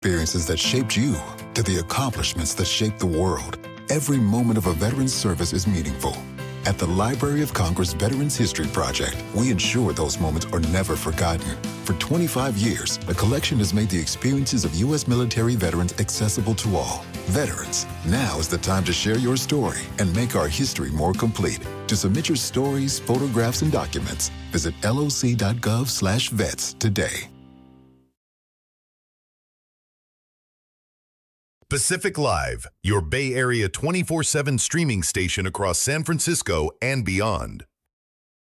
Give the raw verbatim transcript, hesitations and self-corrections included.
experiences that shaped you to the accomplishments that shaped the world, every moment of a veteran's service is meaningful. At the Library of Congress Veterans History Project, we ensure those moments are never forgotten. For twenty-five years, the collection has made the experiences of U S military veterans accessible to all. Veterans, now is the time to share your story and make our history more complete. To submit your stories, photographs, and documents, visit loc.gov slash vets today. Pacific Live, your Bay Area twenty-four seven streaming station across San Francisco and beyond.